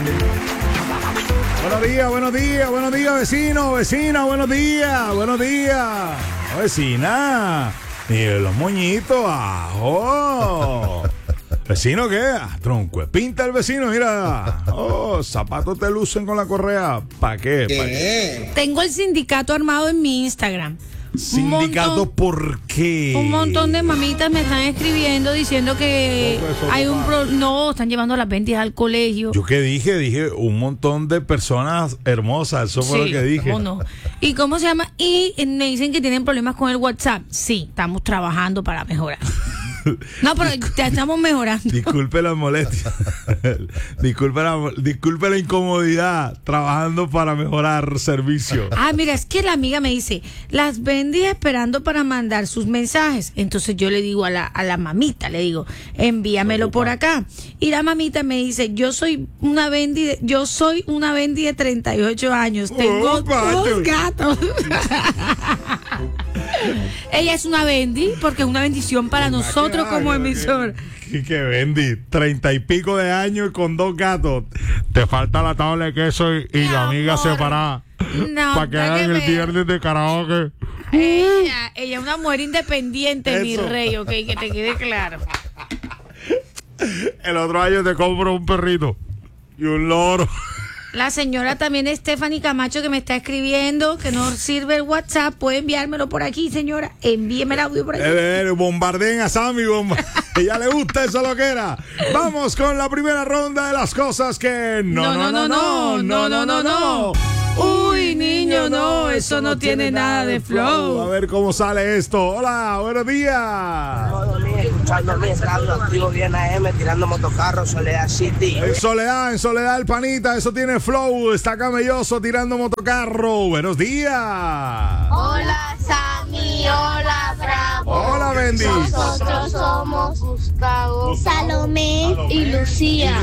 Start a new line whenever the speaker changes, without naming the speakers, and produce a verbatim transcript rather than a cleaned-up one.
Buenos días, buenos días, buenos días, vecino, vecina, buenos días, buenos días. Oh, vecina, mire los moñitos, ajo. ¿Vecino qué? Ah, tronco, pinta el vecino, mira. Oh, zapatos te lucen con la correa. ¿Para qué? ¿Pa qué?
Tengo el sindicato armado en mi Instagram.
¿Sindicato por qué?
Un montón de mamitas me están escribiendo diciendo que hay un pro, no, están llevando a las benditas al colegio.
¿Yo qué dije? Dije un montón de personas hermosas, eso fue
Sí,
lo que dije.
¿cómo no? ¿Y cómo se llama? Y me dicen que tienen problemas con el WhatsApp. Sí, estamos trabajando para mejorar. No, pero ya estamos mejorando.
Disculpe las molestias. disculpe, la, disculpe la incomodidad trabajando para mejorar servicio.
Ah, mira, es que la amiga me dice, las Bendy esperando para mandar sus mensajes. Entonces yo le digo a la, a la mamita, le digo, envíamelo por acá. Y la mamita me dice, yo soy una Bendy, de, yo soy una Bendy de treinta y ocho años. Tengo
oh,
dos gatos. Ella es una Bendy porque es una bendición para nosotros como emisor.
Y que Bendy, treinta y pico de años y con dos gatos. Te falta la tabla de queso y, y la amiga separada.
No,
para que hagan el viernes de karaoke.
Ella, ella es una mujer independiente,
Eso.
mi rey, ok, que te quede claro.
El otro año te compro un perrito y un loro.
La señora también Stephanie Camacho que me está escribiendo que no sirve el WhatsApp, puede enviármelo por aquí, señora. Envíeme el audio por aquí.
Eh, eh, bombardeen a Sammy, bomba. Ella le gusta eso lo que era. Vamos con la primera ronda de las cosas que no, no, no, no, no, no, no, no.
Uy, niño, no, eso no tiene nada de flow.
A ver cómo sale esto. Hola, buenos días.
Escuchando mi radio activo bien A M, tirando motocarros, Soledad City.
En Soledad, en Soledad el panita, eso tiene flow. Está camelloso tirando motocarro. Buenos días.
Hola Sammy, hola Bravo.
Hola, Bendy.
Nosotros somos Gustavo, Salomé y Lucía.